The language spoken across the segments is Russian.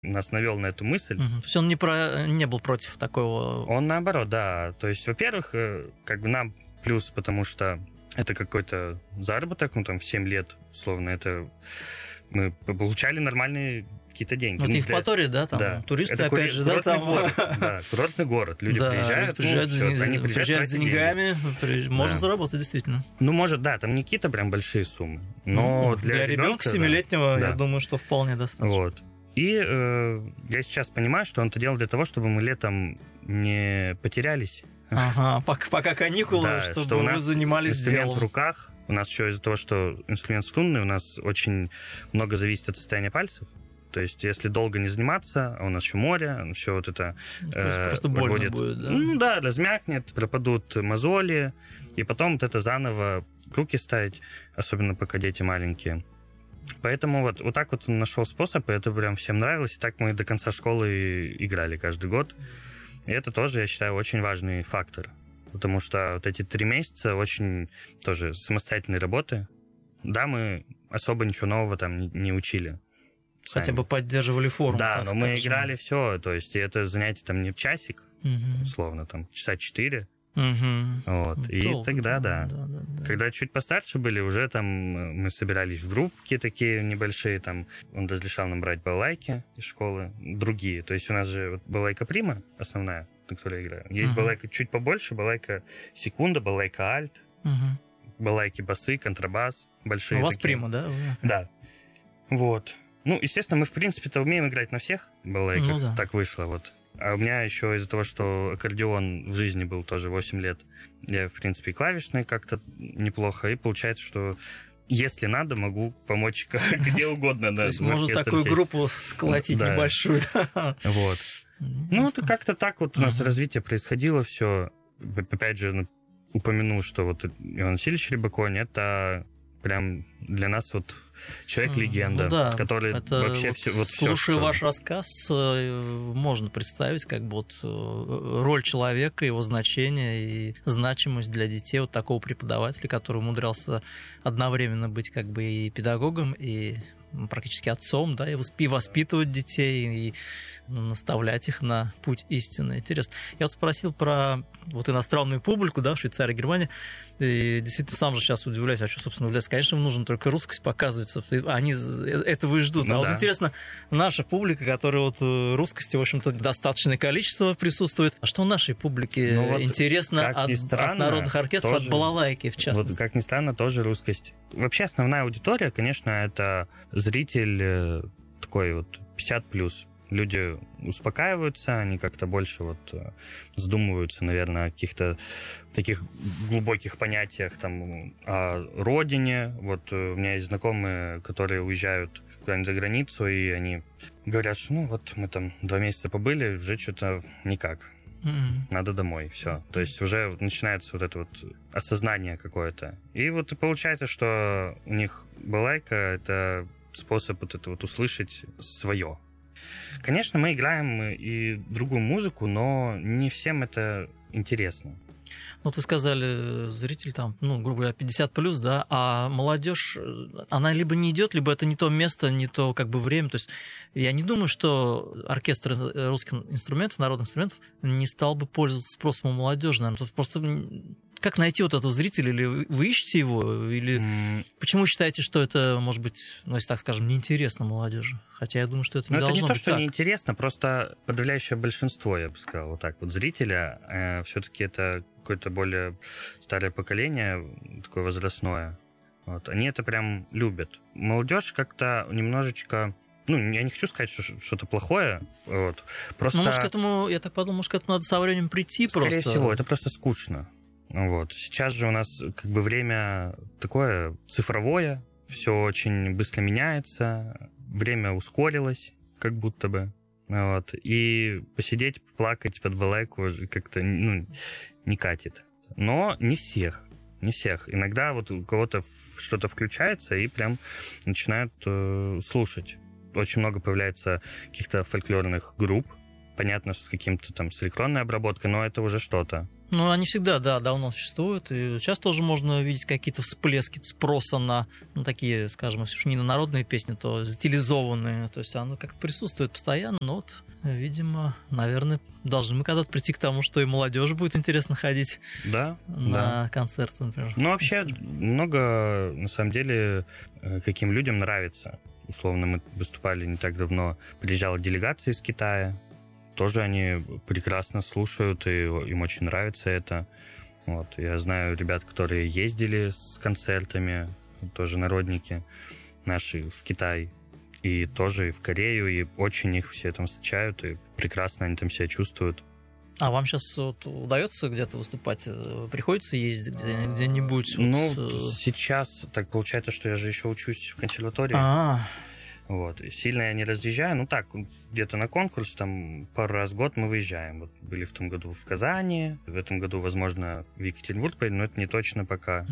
нас навел на эту мысль. То есть он не был против такого? Он наоборот, да. То есть, во-первых, как бы нам плюс, потому что это какой-то заработок, ну, там, в 7 лет, условно, это мы получали нормальные какие-то деньги. Вот Евпатория, да, там да. туристы, это опять же, да, там... Город, да, курортный город. Люди приезжают, они приезжают с деньгами, можно заработать, действительно. Ну, может, да, там не какие-то прям большие суммы, но для ребенка 7-летнего, я думаю, что вполне достаточно. Вот. И я сейчас понимаю, что он это делал для того, чтобы мы летом не потерялись. Ага, пока каникулы, да, чтобы вы занимались делом. Инструмент в руках. У нас еще из-за того, что инструмент струнный, у нас очень много зависит от состояния пальцев. То есть, если долго не заниматься, а у нас еще море, все вот это... Просто больно будет, да? Ну да, размякнет, пропадут мозоли, и потом вот это заново руки ставить, особенно пока дети маленькие. Поэтому вот так вот он нашел способ, и это прям всем нравилось, и так мы до конца школы играли каждый год. И это тоже, я считаю, очень важный фактор, потому что вот эти 3 месяца очень тоже самостоятельной работы. Да, мы особо ничего нового там не учили. Хотя бы поддерживали форму. Да, но мы играли все, то есть это занятие там не часик, условно, там часа 4. Вот. И тогда, да. Когда чуть постарше были, уже там мы собирались в группки такие небольшие, там он разрешал нам брать балалайки из школы, другие. То есть у нас же вот балалайка прима основная, на которой я играю. Есть балалайка чуть побольше, балалайка секунда, балалайка альт, балалайки басы, контрабас большие. У вас такие. прима, да? Да. Вот. Ну, естественно, мы, в принципе-то, умеем играть на всех балалайках. Так вышло, вот. А у меня еще из-за того, что аккордеон в жизни был тоже 8 лет, я, в принципе, клавишный как-то неплохо, и получается, что если надо, могу помочь где угодно. То есть можно такую группу сколотить небольшую. Вот. Ну, это как-то так вот у нас развитие происходило все. Опять же, упомяну, что вот Иван Васильевич Рябаконь, это прям для нас вот человек-легенда, который вообще вот все... Вот слушая ваш рассказ, можно представить как бы вот роль человека, его значение и значимость для детей вот такого преподавателя, который умудрялся одновременно быть как бы и педагогом, и практически отцом, да, и воспитывать детей, и наставлять их на путь истины. Интересно. Я вот спросил про вот иностранную публику, да, в Швейцарии, Германии, и действительно сам же сейчас удивляюсь, а что, собственно, удивляюсь? Конечно, им нужно только русскость показывать, они этого и ждут. Вот интересно, наша публика, которая вот русскости, в общем-то, достаточное количество присутствует, а что нашей публике интересно от народных оркестров, тоже, от балалайки, в частности? Вот, как ни странно, тоже русскость. Вообще основная аудитория, конечно, это зритель такой вот 50+. Люди успокаиваются, они как-то больше вот задумываются, наверное, о каких-то таких глубоких понятиях там, о родине. Вот у меня есть знакомые, которые уезжают куда-нибудь за границу, и они говорят, что ну вот мы там 2 месяца побыли, уже что-то никак. Надо домой, все. То есть уже начинается вот это вот осознание какое-то. И вот и получается, что у них балалайка — это способ вот это вот услышать свое. Конечно, мы играем и другую музыку, но не всем это интересно. Вот вы сказали, зритель там, ну, грубо говоря, 50+, да, а молодежь, она либо не идет, либо это не то место, не то как бы время. То есть я не думаю, что оркестр русских инструментов, народных инструментов не стал бы пользоваться спросом у молодежи, наверное. Тут просто как найти вот этого зрителя? Или вы ищете его? Или почему считаете, что это, может быть, ну, если так скажем, неинтересно молодежи? Хотя я думаю, что это не должно быть так. Это не то, что неинтересно, просто подавляющее большинство, я бы сказал, вот так вот, зрителя, все-таки это какое-то более старое поколение, такое возрастное. Вот. Они это прям любят. Молодежь как-то немножечко... Ну, я не хочу сказать, что что-то плохое. Вот. Просто... Ну, может, к этому, я так подумал, может, к этому надо со временем прийти просто. Скорее всего, это просто скучно. Вот. Сейчас же у нас как бы время такое цифровое, все очень быстро меняется, время ускорилось, как будто бы. Вот. И посидеть, плакать под балалайку как-то не катит. Но не всех. Не всех. Иногда вот у кого-то что-то включается и прям начинают слушать. Очень много появляется каких-то фольклорных групп, понятно, с каким-то там с электронной обработкой, но это уже что-то. Ну, они всегда, да, давно существуют, и сейчас тоже можно видеть какие-то всплески спроса на, ну, такие, скажем, если уж не на народные песни, то стилизованные, то есть оно как-то присутствует постоянно, но вот, видимо, наверное, должны мы когда-то прийти к тому, что и молодежи будет интересно ходить на концерты, например. Ну, вообще, много, на самом деле, каким людям нравится. Условно, мы выступали не так давно, приезжала делегация из Китая, тоже они прекрасно слушают, и им очень нравится это. Вот. Я знаю ребят, которые ездили с концертами, тоже народники наши в Китай, и тоже и в Корею, и очень их все там встречают, и прекрасно они там себя чувствуют. А вам сейчас вот удается где-то выступать? Приходится ездить где-нибудь? Ну, сейчас так получается, что я же еще учусь в консерватории. Вот. Сильно я не разъезжаю, ну так, где-то на конкурс, там пару раз в год мы выезжаем. Вот были в том году в Казани, в этом году, возможно, в Екатеринбург поедем, но это не точно пока.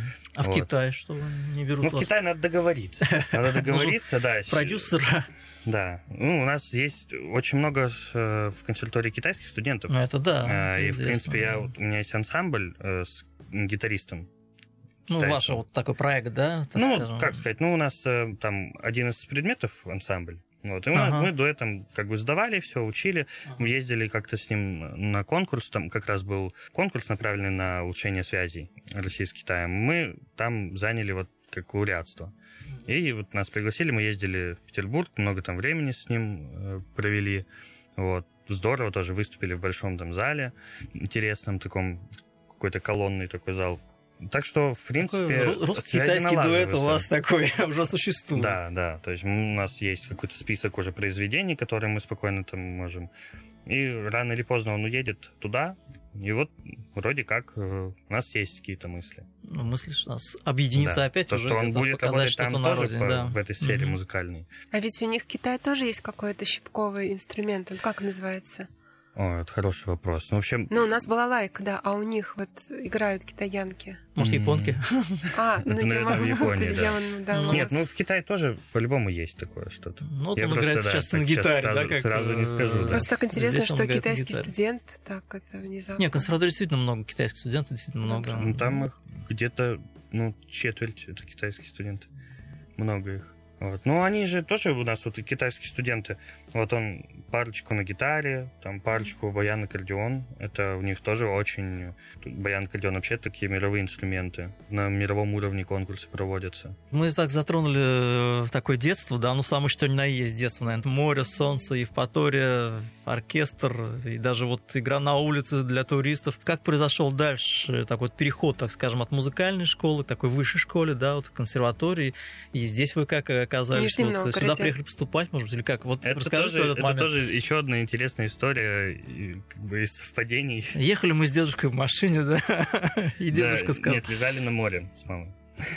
А в Китае что, не берут вас? Ну, в Китае надо договориться. Надо договориться, да. Продюсера. Да. Ну, у нас есть очень много в консерватории китайских студентов. Ну, это да. И, в принципе, у меня есть ансамбль с гитаристом. Ну, ваш вот такой проект, да? Ну, скажем. Как сказать, ну, у нас там один из предметов ансамбль. Вот, и мы до этого как бы сдавали все, учили. Мы ездили как-то с ним на конкурс. Там как раз был конкурс, направленный на улучшение связей России с Китаем. Мы там заняли вот как лауреатство. И вот нас пригласили, мы ездили в Петербург, много там времени с ним провели. Вот. Здорово тоже выступили в большом там зале, интересном таком, какой-то колонный такой зал. Так что, в принципе, русско-китайский дуэт у вас такой уже существует. Да. То есть у нас есть какой-то список уже произведений, которые мы спокойно там можем. И рано или поздно он уедет туда. И вот вроде как у нас есть какие-то мысли. Ну, мысли, что нас объединиться опять то, уже. Что он будет показать, работать там тоже в этой сфере музыкальной. А ведь у них в Китае тоже есть какой-то щипковый инструмент. Он как называется? О, это хороший вопрос. Ну, в общем... Ну, у нас балалайка, да, а у них вот играют китаянки. Может, японки? Это, наверное, в Японии, да. Нет, ну, в Китае тоже по-любому есть такое что-то. Ну, вот он играет сейчас на гитаре, да? Сразу не скажу, да. Просто так интересно, что китайский студент так это внезапно... Нет, в консерватории действительно много китайских студентов, действительно много. Ну, там их где-то, четверть, это китайские студенты. Много их. Вот. Ну, они же тоже у нас вот и китайские студенты. Вот он парочку на гитаре, там парочку баян-аккордеон. Это у них тоже очень... Баян-аккордеон вообще такие мировые инструменты. На мировом уровне конкурсы проводятся. Мы так затронули такое детство, да, ну самое что ни на есть детство, наверное. Море, солнце, Евпатория, оркестр и даже вот игра на улице для туристов. Как произошел дальше такой вот переход, так скажем, от музыкальной школы к такой высшей школе, да, вот к консерватории. И здесь вы как оказались? Вот сюда приехали поступать, может быть, или как? Вот расскажите в этот момент. Это тоже еще одна интересная история, как бы из совпадений. Ехали мы с дедушкой в машине, да, и дедушка сказал... Нет, лежали на море с мамой.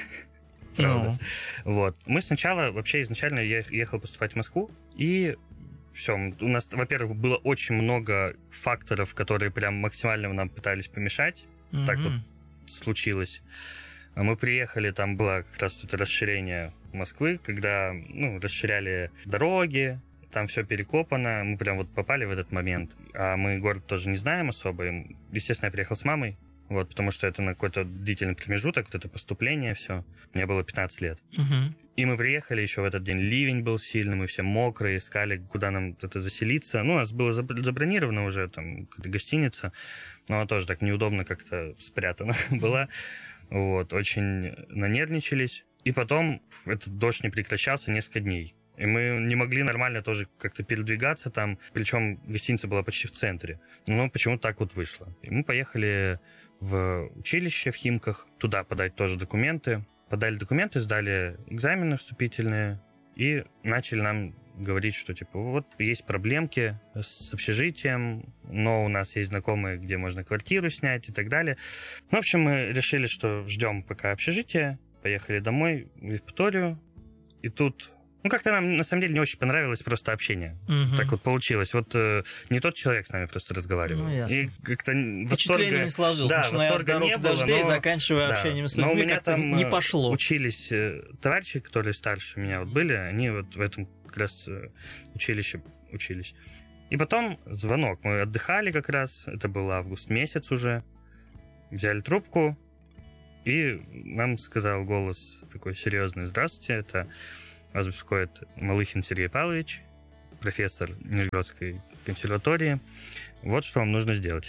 Правда. Вот. Мы изначально я ехал поступать в Москву, и все, у нас, во-первых, было очень много факторов, которые прям максимально нам пытались помешать. Так вот случилось. Мы приехали, там было как раз это расширение Москвы, когда расширяли дороги, там все перекопано, мы прям вот попали в этот момент. А мы город тоже не знаем особо. Естественно, я приехал с мамой, вот, потому что это на какой-то длительный промежуток, вот это поступление, все. Мне было 15 лет. И мы приехали еще в этот день, ливень был сильный, мы все мокрые, искали, куда нам это заселиться. Ну, у нас было забронировано уже, там, гостиница, но она тоже так неудобно как-то спрятана была. Вот, очень нанервничались. И потом этот дождь не прекращался несколько дней. И мы не могли нормально тоже как-то передвигаться там. Причем гостиница была почти в центре. Но почему-то так вот вышло. И мы поехали в училище в Химках. Туда подать тоже документы. Подали документы, сдали экзамены вступительные. И начали нам говорить, что типа вот есть проблемки с общежитием, но у нас есть знакомые, где можно квартиру снять и так далее. В общем, мы решили, что ждем пока общежитие. Поехали домой в Евпаторию. И тут... как-то нам, на самом деле, не очень понравилось просто общение. Так вот получилось. Вот не тот человек с нами просто разговаривал. И как-то впечатление не сложилось. Да, восторга не было. Дождей, заканчивая общением с людьми, как-то не пошло. Учились товарищи, которые старше меня вот были, они вот в этом как раз училище учились. И потом звонок. Мы отдыхали как раз, это был август месяц уже. Взяли трубку, и нам сказал голос такой серьезный: «Здравствуйте, это вас беспокоит Малыхин Сергей Павлович, профессор Нижегородской консерватории. Вот что вам нужно сделать».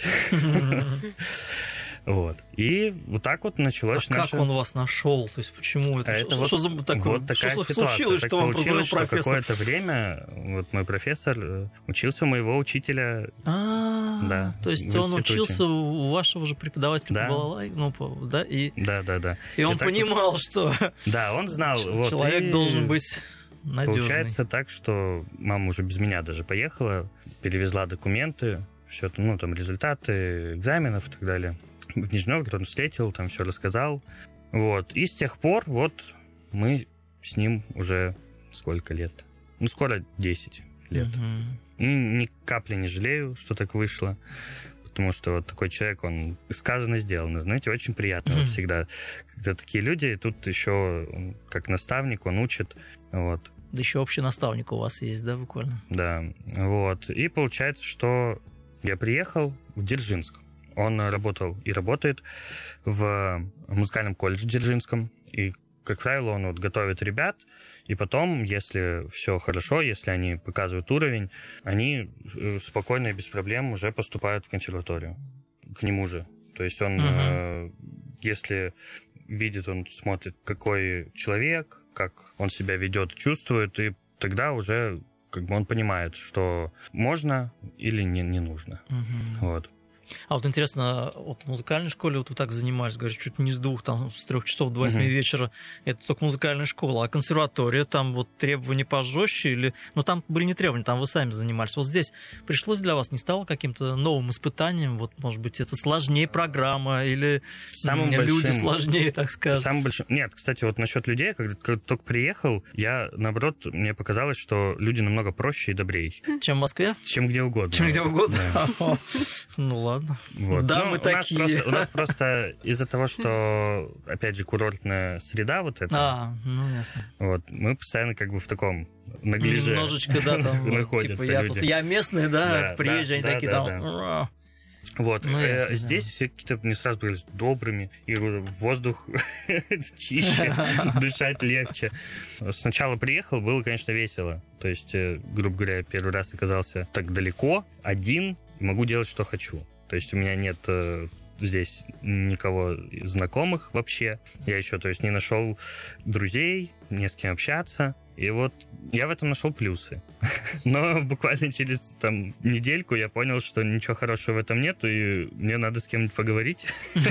Вот. И вот так вот началось наше... Как он вас нашел? То есть почему это? Что за такое? Вот такая что ситуация. случилось, так что вам получилось, прозвонил что профессор? какое-то время вот мой профессор учился у моего учителя. Да, то есть он учился у вашего же преподавателя по балалайке, да? Да. И он понимал, что да, он знал, человек должен быть надежный. Получается так, что мама уже без меня даже поехала, перевезла документы, все, там результаты экзаменов и так далее. В Нижний Новгород он встретил, там все рассказал. Вот. И с тех пор вот мы с ним уже сколько лет? Скоро 10 лет. Ни капли не жалею, что так вышло. Потому что вот такой человек, он сказано, сделано. Знаете, очень приятно вот всегда, когда такие люди, и тут еще как наставник, он учит. Вот. Да еще общий наставник у вас есть, да, буквально? Да. Вот. И получается, что я приехал в Дзержинск. Он работал и работает в музыкальном колледже Дзержинском. И, как правило, он вот готовит ребят. И потом, если все хорошо, если они показывают уровень, они спокойно и без проблем уже поступают в консерваторию. К нему же. То есть он, если видит, он смотрит, какой человек, как он себя ведет, чувствует, и тогда уже как бы он понимает, что можно или не нужно. Вот. А вот интересно, вот в музыкальной школе вот вы так занимались, говоришь, чуть не с 2, там, с 3 часов до 8 вечера, это только музыкальная школа, а консерватория, там вот требования пожестче или... Ну, там были не требования, там вы сами занимались. Вот здесь пришлось для вас, не стало каким-то новым испытанием? Вот, может быть, это сложнее программа или люди сложнее, так скажем? Нет, кстати, вот насчет людей, когда только приехал, я, наоборот, мне показалось, что люди намного проще и добрее. Чем в Москве? Чем где угодно. Чем где угодно? Ну, ладно. Вот. Да, мы такие. У нас просто из-за того, что, опять же, курортная среда вот эта. Ясно. Вот, мы постоянно как бы в таком наглиже немножечко, да, там, находятся люди. Я местный, да, приезжие, они такие там... Вот, здесь все какие-то не сразу были добрыми, и воздух чище, дышать легче. Сначала приехал, было, конечно, весело. То есть, грубо говоря, первый раз оказался так далеко, один, и могу делать, что хочу. То есть у меня нет здесь никого знакомых вообще. Я еще, то есть, не нашел друзей, не с кем общаться. И вот я в этом нашел плюсы. Но буквально через недельку я понял, что ничего хорошего в этом нету, и мне надо с кем-нибудь поговорить.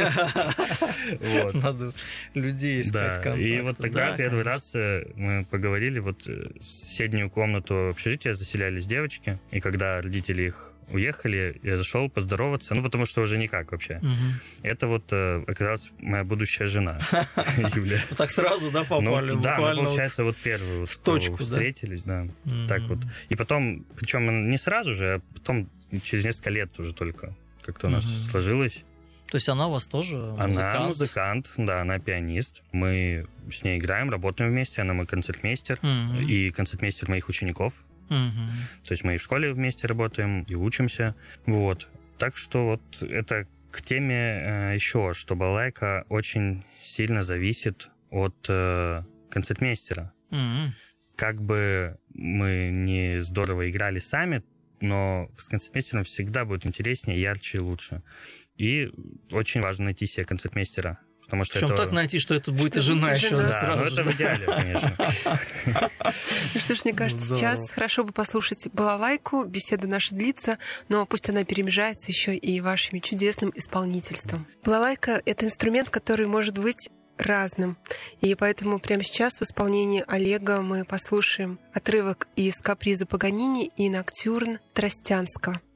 Надо людей искать контакты. И вот тогда первый раз мы поговорили, вот в соседнюю комнату общежития заселялись девочки, и когда родители их уехали, я зашел поздороваться, потому что уже никак вообще. Это вот оказалась моя будущая жена, Юля. Так сразу, да, попали? Да, мы, получается, вот первую в точку встретились, да. Так вот. И потом, причем не сразу же, а потом через несколько лет уже только как-то у нас сложилось. То есть она у вас тоже музыкант? Она музыкант, да, она пианист. Мы с ней играем, работаем вместе, она мой концертмейстер и концертмейстер моих учеников. То есть мы и в школе вместе работаем, и учимся. Вот. Так что вот это к теме еще, что балалайка очень сильно зависит от концертмейстера. Как бы мы не здорово играли сами, но с концертмейстером всегда будет интереснее, ярче и лучше. И очень важно найти себе концертмейстера. Потому что причем так найти, что это будет и жена еще. Да, но это в идеале, конечно. Ну что ж, мне кажется, сейчас хорошо бы послушать балалайку, беседа наша длится, но пусть она перемежается еще и вашим чудесным исполнительством. Балалайка — это инструмент, который может быть разным. И поэтому прямо сейчас в исполнении Олега мы послушаем отрывок из каприза Паганини и ноктюрн Тростянского.